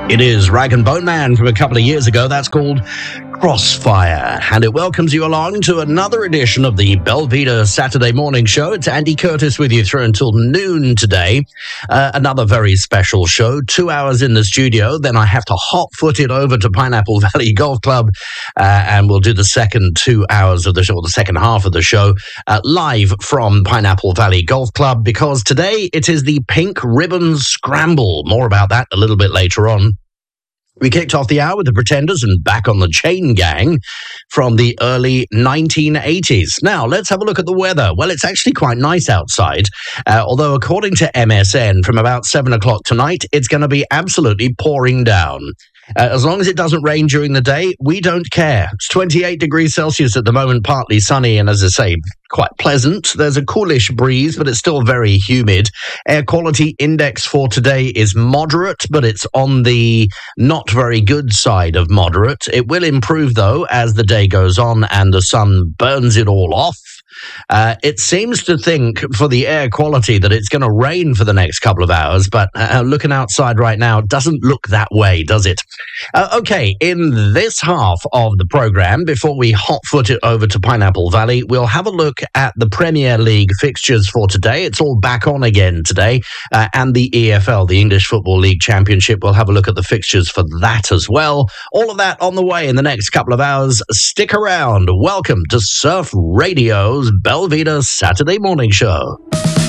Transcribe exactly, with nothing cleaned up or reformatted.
It is Rag and Bone Man from a couple of years ago. That's called Crossfire. And it welcomes you along to another edition of the Belvedere Saturday Morning Show. It's Andy Curtis with you through until noon today. Uh, another very special show. Two hours in the studio. Then I have to hot-foot it over to Pineapple Valley Golf Club. Uh, and we'll do the second two hours of the show, or the second half of the show, uh, live from Pineapple Valley Golf Club. Because today it is the Pink Ribbon Scramble. More about that a little bit later on. We kicked off the hour with the Pretenders and Back on the Chain Gang from the early nineteen eighties. Now, let's have a look at the weather. Well, it's actually quite nice outside, uh, although according to M S N, from about seven o'clock tonight, it's going to be absolutely pouring down. Uh, as long as it doesn't rain during the day, we don't care. It's twenty-eight degrees Celsius at the moment, partly sunny, and as I say, quite pleasant. There's a coolish breeze, but it's still very humid. Air quality index for today is moderate, but it's on the not very good side of moderate. It will improve, though, as the day goes on and the sun burns it all off. Uh, it seems to think for the air quality that it's going to rain for the next couple of hours, but uh, looking outside right now doesn't look that way, does it? Uh, okay, in this half of the program, before we hot-foot it over to Pineapple Valley, we'll have a look at the Premier League fixtures for today. It's all back on again today, uh, and the E F L, the English Football League Championship. We'll have a look at the fixtures for that as well. All of that on the way in the next couple of hours. Stick around. Welcome to Surf Radio's Belvedere Saturday Morning Show.